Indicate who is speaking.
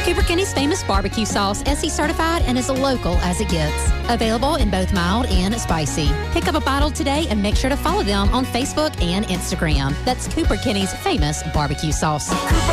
Speaker 1: Cooper Kenny's famous barbecue sauce, SE certified and as local as it gets. Available in both mild and spicy. Pick up a bottle today and make sure to follow them on Facebook and Instagram. That's Cooper Kenny's famous barbecue sauce.
Speaker 2: Cooper